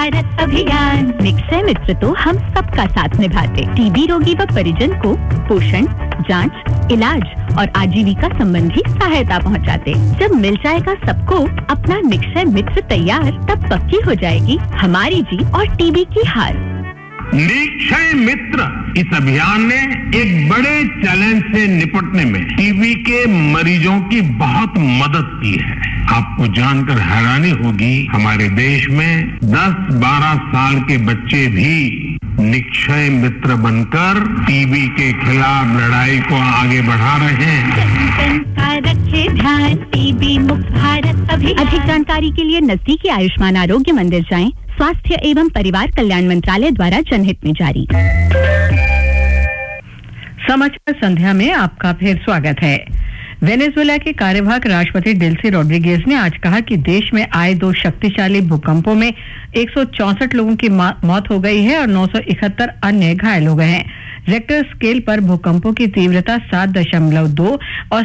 भारत अभियान। निक्षय मित्र तो हम सबका साथ निभाते। टीबी रोगी व परिजन को पोषण, जांच, इलाज और आजीविका संबंधी सहायता पहुंचाते। जब मिल जाएगा सबको अपना निक्षय मित्र तैयार, तब पक्की हो जाएगी हमारी जीत और टीबी की हार। निक्षय मित्र इस अभियान ने एक बड़े चैलेंज से निपटने में टीबी के मरीजों की बहुत मदद की है। आपको जानकर हैरानी होगी, हमारे देश में 10-12 साल के बच्चे भी निक्षय मित्र बनकर टीबी के खिलाफ लड़ाई को आगे बढ़ा रहे हैं। रखे ध्यान, टीबी मुक्त भारत अभियान। अधिक जानकारी के लिए नजदीकी आयुष्मान आरोग्य मंदिर जाएं। स्वास्थ्य एवं परिवार कल्याण मंत्रालय द्वारा जनहित में जारी। समाचार संध्या में आपका फिर स्वागत है। वेनेजुएला के कार्यवाहक राष्ट्रपति डेल्सी रोड्रिगेज ने आज कहा कि देश में आए 2 शक्तिशाली भूकंपों में 164 लोगों की मौत हो गई है और 971 अन्य घायल हो गए हैं। रिक्टर स्केल पर भूकंपों की तीव्रता 7.2 और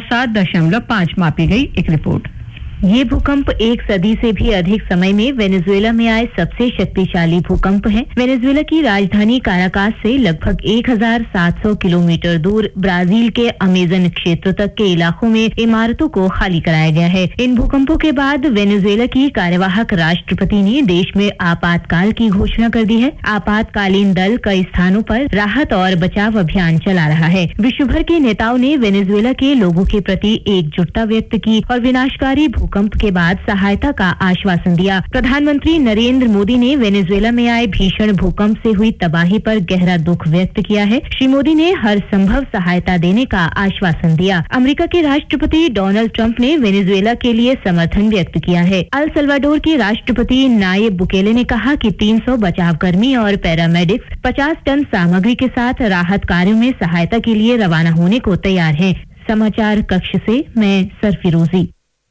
7.5 मापी गई। एक रिपोर्ट। ये भूकंप 1 सदी से भी अधिक समय में वेनेजुएला में आए सबसे शक्तिशाली भूकंप है। वेनेजुएला की राजधानी काराकास से लगभग 1700 किलोमीटर दूर ब्राजील के अमेजन क्षेत्र तक के इलाकों में इमारतों को खाली कराया गया है। इन भूकंपों के बाद वेनेजुएला की कार्यवाहक राष्ट्रपति ने देश में आपातकाल की घोषणा कर दी है। आपातकालीन दल कई स्थानों पर राहत और बचाव अभियान चला रहा है। विश्व भर के नेताओं ने वेनेजुएला के लोगों के प्रति एकजुटता व्यक्त की और विनाशकारी भूकंप के बाद सहायता का आश्वासन दिया। प्रधानमंत्री नरेंद्र मोदी ने वेनेजुएला में आए भीषण भूकंप से हुई तबाही पर गहरा दुख व्यक्त किया है। श्री मोदी ने हर संभव सहायता देने का आश्वासन दिया। अमेरिका के राष्ट्रपति डोनाल्ड ट्रंप ने वेनेजुएला के लिए समर्थन व्यक्त किया है। अल सल्वाडोर के राष्ट्रपति नायब बुकेले ने कहा कि 300 बचावकर्मी और पैरामेडिक्स 50 टन सामग्री के साथ राहत कार्यों में सहायता के लिए रवाना होने को तैयार हैं। समाचार कक्ष से मैं सरफिरोजी।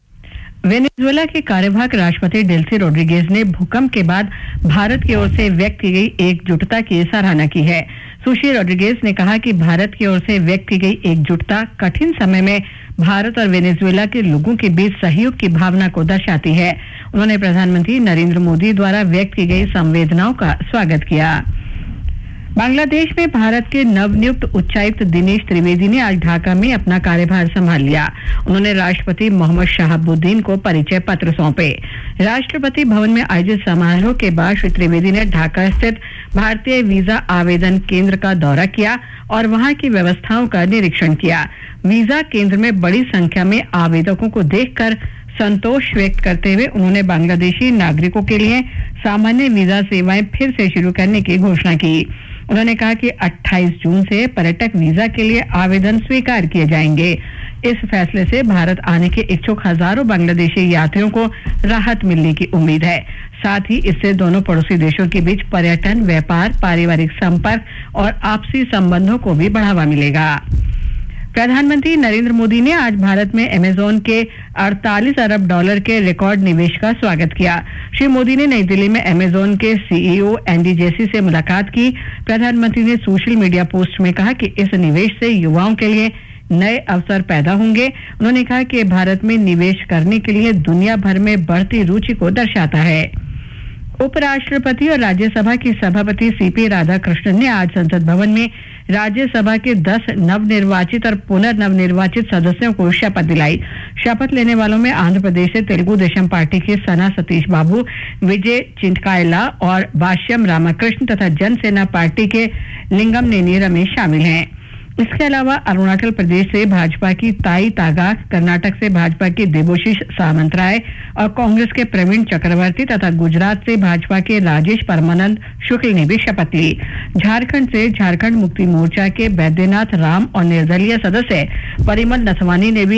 वेनेजुएला के कार्यवाहक राष्ट्रपति डेल्सी रोड्रिगेज ने भूकंप के बाद भारत की ओर से व्यक्त की गई एकजुटता की सराहना की है। सुश्री रोड्रिगेज ने कहा कि भारत की ओर से व्यक्त की गई एकजुटता कठिन समय में भारत और वेनेजुएला के लोगों के बीच सहयोग की भावना को दर्शाती है। उन्होंने प्रधानमंत्री नरेंद्र मोदी द्वारा व्यक्त की गई संवेदनाओं का स्वागत किया। बांग्लादेश में भारत के नवनियुक्त उच्चायुक्त दिनेश त्रिवेदी ने आज ढाका में अपना कार्यभार संभाल लिया। उन्होंने राष्ट्रपति मोहम्मद शहाबुद्दीन को परिचय पत्र सौंपे। राष्ट्रपति भवन में आयोजित समारोह के बाद श्री त्रिवेदी ने ढाका स्थित भारतीय वीजा आवेदन केंद्र का दौरा किया और वहां की व्यवस्थाओं का निरीक्षण किया। वीजा केंद्र में बड़ी संख्या में आवेदकों को देखकर संतोष व्यक्त करते हुए उन्होंने बांग्लादेशी नागरिकों के लिए सामान्य वीजा सेवाएं फिर से शुरू करने की घोषणा की। उन्होंने कहा कि 28 जून से पर्यटक वीजा के लिए आवेदन स्वीकार किए जाएंगे। इस फैसले से भारत आने के इच्छुक हजारों बांग्लादेशी यात्रियों को राहत मिलने की उम्मीद है। साथ ही इससे दोनों पड़ोसी देशों के बीच पर्यटन, व्यापार, पारिवारिक संपर्क और आपसी संबंधों को भी बढ़ावा मिलेगा। प्रधानमंत्री नरेंद्र मोदी ने आज भारत में अमेज़न के 48 अरब डॉलर के रिकॉर्ड निवेश का स्वागत किया। श्री मोदी ने नई दिल्ली में अमेज़न के सीईओ एंडी जेसी से मुलाकात की। प्रधानमंत्री ने सोशल मीडिया पोस्ट में कहा कि इस निवेश से युवाओं के लिए नए अवसर पैदा होंगे। उन्होंने कहा कि भारत में निवेश करने के लिए दुनिया भर में बढ़ती रुचि को दर्शाता है। उपराष्ट्रपति और राज्यसभा की सभापति सीपी राधाकृष्णन ने आज संसद भवन में राज्यसभा के 10 नवनिर्वाचित और पुनर्नवनिर्वाचित सदस्यों को शपथ दिलाई। शपथ लेने वालों में आंध्र प्रदेश से तेलुगु देशम पार्टी के सना सतीश बाबू, विजय चिंटकायला और भाष्यम रामकृष्ण तथा जनसेना पार्टी के लिंगम नेनी रमेश शामिल हैं। इसके अलावा अरुणाचल प्रदेश से भाजपा की ताई तागा, कर्नाटक से भाजपा की देबोशीष सामंतराय और कांग्रेस के प्रवीण चक्रवर्ती तथा गुजरात से भाजपा के राजेश परमानंद शुक्ल ने भी शपथ ली। झारखंड से झारखंड मुक्ति मोर्चा के बैद्यनाथ राम और निर्दलीय सदस्य परिमल नथवानी ने भी